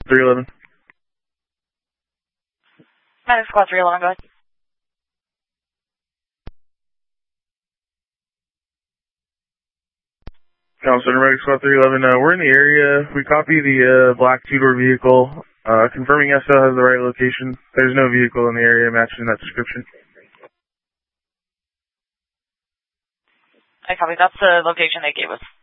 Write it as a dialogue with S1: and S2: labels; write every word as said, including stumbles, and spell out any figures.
S1: three eleven.
S2: Medic Squad three eleven, go ahead.
S1: Council Center Medic Squad three eleven, uh, we're in the area. We copy the uh, black two-door vehicle, uh, confirming S L has the right location. There's no vehicle in the area matching that description.
S2: I copy. That's the location they gave us.